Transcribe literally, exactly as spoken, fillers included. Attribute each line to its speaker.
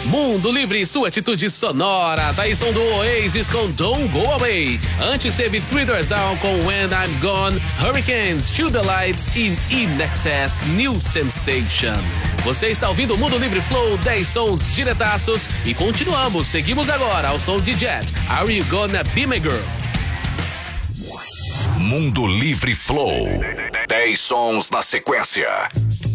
Speaker 1: Mundo Livre, sua atitude sonora. Daí som do Oasis com Don't Go Away. Antes teve Three Doors Down com When I'm Gone, Hurricanes, To The Lights e In Excess, New Sensation. Você está ouvindo o Mundo Livre Flow, dez sons diretaços e continuamos. Seguimos agora ao som de Jet, Are You Gonna Be My Girl?
Speaker 2: Mundo Livre Flow, dez sons na sequência.